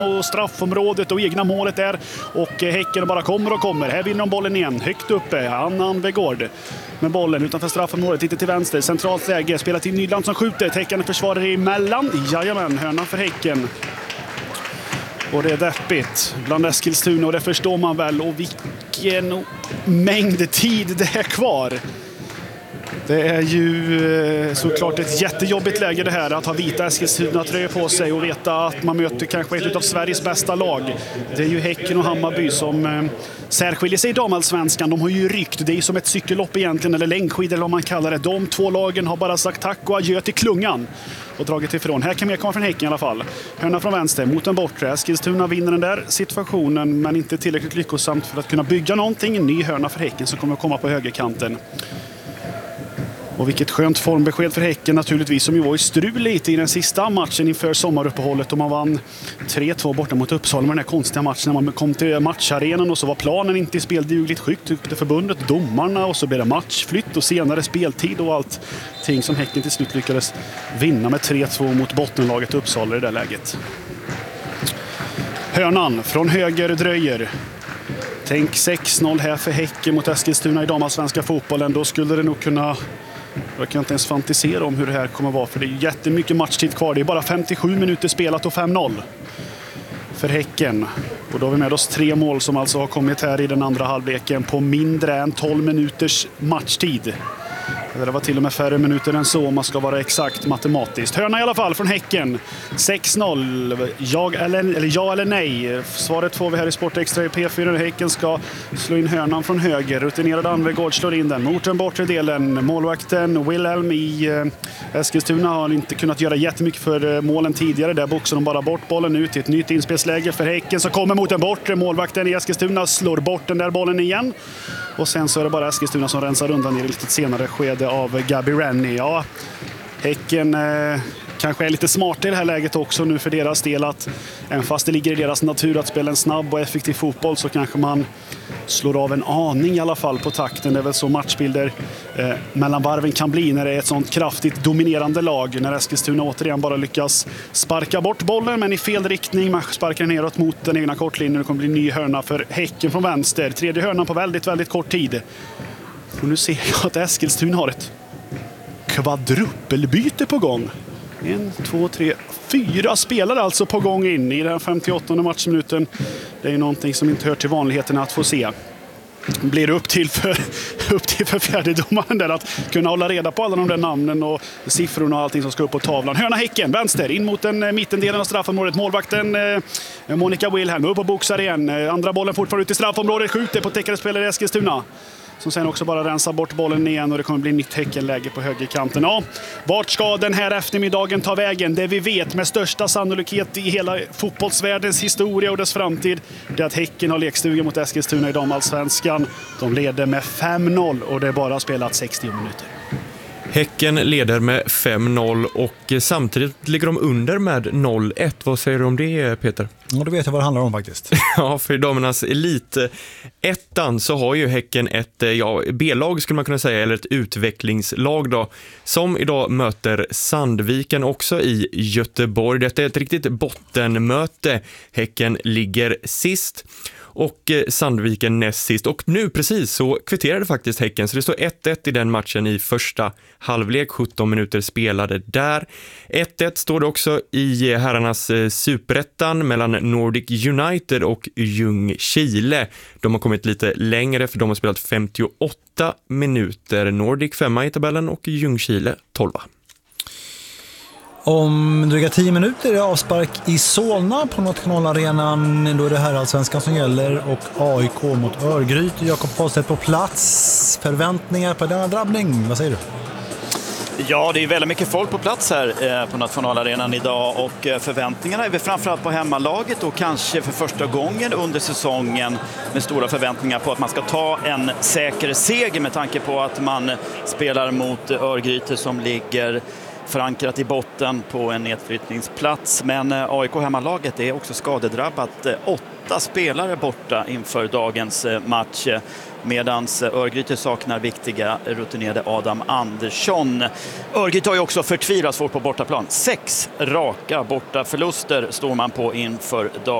och straffområdet och egna målet där. Och Häcken bara kommer och kommer. Här vinner de bollen igen. Högt uppe. Annan Begård med bollen utanför straffområdet. Lite till vänster. Centralt läge. Spelar till Nydland som skjuter. Häcken försvarar emellan. Jajamän, hörna för Häcken. Och det är deppigt bland Eskilstuna och det förstår man väl. Och vilken mängd tid det är kvar. Det är ju såklart ett jättejobbigt läge det här att ha vita Eskilstuna-tröjor på sig och veta att man möter kanske ett av Sveriges bästa lag. Det är ju Häcken och Hammarby som särskiljer sig i damallsvenskan. De har ju ryckt. Det är som ett cykellopp egentligen, eller längdskidor eller vad man kallar det. De två lagen har bara sagt tack och adjö till klungan och dragit ifrån. Här kan mer komma från Häcken i alla fall. Hörna från vänster mot den bortre. Eskilstuna vinner den där situationen men inte tillräckligt lyckosamt för att kunna bygga någonting. En ny hörna för Häcken som kommer att komma på högerkanten. Och vilket skönt formbesked för Häcken naturligtvis, som ju var i strul lite i den sista matchen inför sommaruppehållet. Och man vann 3-2 borta mot Uppsala med den här konstiga matchen. När man kom till matcharenan och så var planen inte i speldugligt skick, tyckte förbundet, domarna, och så blev det matchflytt och senare speltid och allting som Häcken till slut lyckades vinna med 3-2 mot bottenlaget Uppsala i det där läget. Hörnan från höger dröjer. Tänk 6-0 här för Häcken mot Eskilstuna i damallsvenska fotbollen. Då skulle det nog kunna... Jag kan inte ens fantisera om hur det här kommer att vara, för det är jättemycket matchtid kvar. Det är bara 57 minuter spelat och 5-0 för Häcken. Och då har vi med oss 3 mål som alltså har kommit här i den andra halvleken på mindre än 12 minuters matchtid. Det var till och med färre minuter än så om man ska vara exakt matematiskt. Hörna i alla fall från Häcken. 6-0. Ja eller nej? Svaret får vi här i Sportextra i P4. Häcken ska slå in hörnan från höger. Rutinerad Anvegård slår in den mot den bortre delen. Målvakten Wilhelm i Eskilstuna har inte kunnat göra jättemycket för målen tidigare. Där boxar de bara bort bollen ut i ett nytt inspelsläge för Häcken som kommer mot den bortre. Målvakten i Eskilstuna slår bort den där bollen igen. Och sen så är det bara Eskilstuna som rensar undan i lite senare skede av Gabi Rennie. Ja, Häcken kanske är lite smart i det här läget också nu för deras del, att även fast det ligger i deras natur att spela en snabb och effektiv fotboll så kanske man slår av en aning i alla fall på takten. Det är väl så matchbilder mellan varven kan bli när det är ett sånt kraftigt dominerande lag. När Eskilstuna återigen bara lyckas sparka bort bollen men i fel riktning. Man sparkar neråt mot den egna kortlinjen. Det kommer bli en ny hörna för Häcken från vänster. Tredje hörnan på väldigt, väldigt kort tid. Och nu ser jag att Eskilstuna har ett kvadrupelbyte på gång. 1, 2, 3, 4 spelare alltså på gång in i den 58:e matchminuten. Det är ju någonting som inte hör till vanligheterna att få se. Blir det upp till för fjärdedomaren där att kunna hålla reda på alla de där namnen och siffrorna och allting som ska upp på tavlan. Hörna Häcken, vänster, in mot den mittendelen av straffområdet. Målvakten Monica Wilhelm upp och boxar igen. Andra bollen fortfarande ut i straffområdet, skjuter på täckare spelare Eskilstuna. Som sen också bara rensar bort bollen igen och det kommer bli nytt Häckenläge på högerkanten. Ja, vart ska den här eftermiddagen ta vägen? Det vi vet med största sannolikhet i hela fotbollsvärldens historia och dess framtid, det är att Häcken har lekstuga mot Eskilstuna i damallsvenskan. De leder med 5-0 och det är bara spelat 60 minuter. Häcken leder med 5-0 och samtidigt ligger de under med 0-1. Vad säger du om det, Peter? Ja, då vet jag vad det handlar om faktiskt. Ja, för i damernas elit-ettan så har ju Häcken ett B-lag skulle man kunna säga, eller ett utvecklingslag då, som idag möter Sandviken också i Göteborg. Detta är ett riktigt bottenmöte. Häcken ligger sist och Sandviken näst sist. Och nu precis så kvitterade faktiskt Häcken. Så det står 1-1 i den matchen i första halvlek. 17 minuter spelade där. 1-1 står det också i herrarnas superettan mellan Nordic United och Ljungskile. De har kommit lite längre för de har spelat 58 minuter. Nordic 5 i tabellen och Ljungskile 12. Om dryga 10 minuter är det avspark i Solna på Nationalarenan. Då är det här allsvenskan som gäller och AIK mot Örgryte. Jakob Paulstedt på plats. Förväntningar på denna drabbning, vad säger du? Ja, det är väldigt mycket folk på plats här på Nationalarenan idag och förväntningarna är väl framförallt på hemmalaget och kanske för första gången under säsongen med stora förväntningar på att man ska ta en säker seger med tanke på att man spelar mot Örgryte som ligger förankrat i botten på en nedflyttningsplats. Men AIK hemmalaget är också skadedrabbat. 8 spelare borta inför dagens match. Medan Örgryte saknar viktiga rutinerade Adam Andersson. Örgryte har ju också förtvivlat svårt på bortaplan. 6 raka bortaförluster står man på inför dagen.